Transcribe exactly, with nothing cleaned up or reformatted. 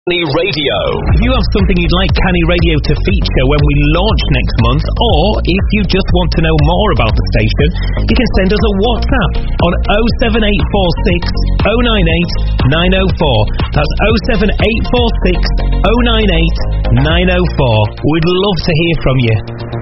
Canny Radio. If you have something you'd like Canny Radio to feature when we launch next month, or if you just want to know more about the station, you can send us a WhatsApp on oh seven eight four six, oh nine eight, nine oh four. That's oh seven eight four six, oh nine eight, nine oh four. We'd love to hear from you.